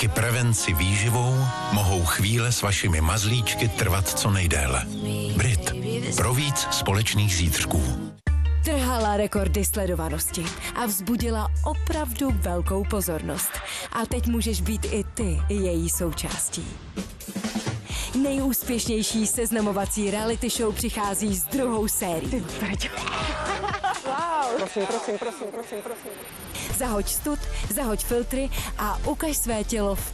díky prevenci výživou mohou chvíle s vašimi mazlíčky trvat co nejdéle. Brit. Pro víc společných zítřků. Trhala rekordy sledovanosti a vzbudila opravdu velkou pozornost. A teď můžeš být i ty její součástí. Nejúspěšnější seznamovací reality show přichází s druhou sérií. Wow. Prosím. Zahoď stud, zahoď filtry a ukaž své tělo v